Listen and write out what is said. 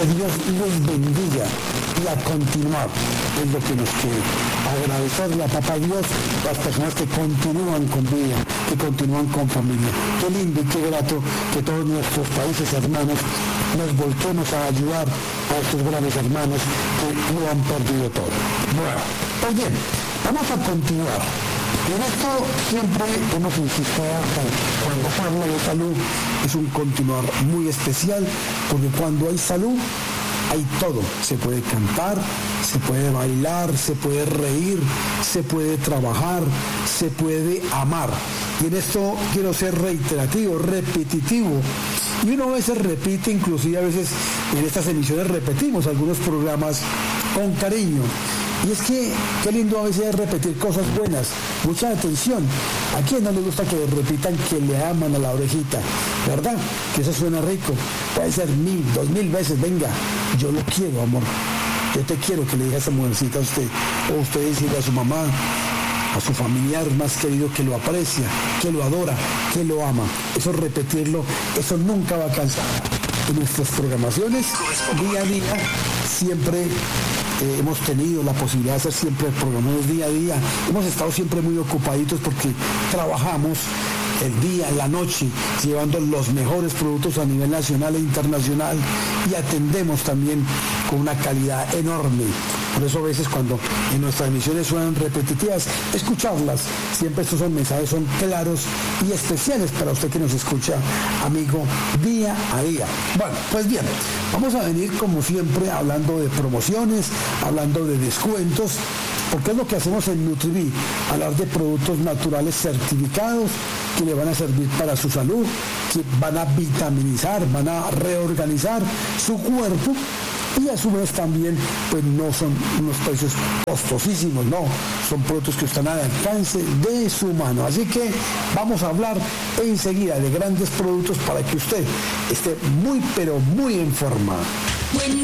Dios les bendiga y a continuar es lo que nos queda. Agradecerle a Papá Dios las personas que continúan con vida, que continúan con familia. Qué lindo y qué grato que todos nuestros países hermanos nos volquemos a ayudar a estos grandes hermanos que lo han perdido todo. Bueno, pues bien, vamos a continuar. Y en esto siempre hemos insistido que cuando se habla de salud es un continuar muy especial, porque cuando hay salud hay todo. Se puede cantar, se puede bailar, se puede reír, se puede trabajar, se puede amar. Y en esto quiero ser reiterativo, repetitivo. Y uno a veces repite, inclusive a veces en estas emisiones repetimos algunos programas con cariño. Y es que qué lindo a veces es repetir cosas buenas. Mucha atención. ¿A quién no le gusta que le repitan que le aman a la orejita? ¿Verdad? Que eso suena rico. Puede ser 1000, 2000 veces. Venga, yo lo quiero, amor. Yo te quiero, que le diga a esa mujercita a usted. O usted decirle a su mamá, a su familiar más querido, que lo aprecia, que lo adora, que lo ama. Eso repetirlo, eso nunca va a cansar. En nuestras programaciones, día a día, siempre hemos tenido la posibilidad de hacer siempre programas día a día. Hemos estado siempre muy ocupaditos porque trabajamos el día, la noche, llevando los mejores productos a nivel nacional e internacional y atendemos también con una calidad enorme. Por eso a veces cuando en nuestras emisiones suenan repetitivas, escucharlas, siempre estos son mensajes, son claros y especiales para usted que nos escucha, amigo, día a día. Bueno, pues bien, vamos a venir como siempre hablando de promociones, hablando de descuentos, porque es lo que hacemos en Nutriví, hablar de productos naturales certificados que le van a servir para su salud, que van a vitaminizar, van a reorganizar su cuerpo y a su vez también pues no son unos precios costosísimos, no, son productos que están al alcance de su mano. Así que vamos a hablar enseguida de grandes productos para que usted esté muy pero muy en forma.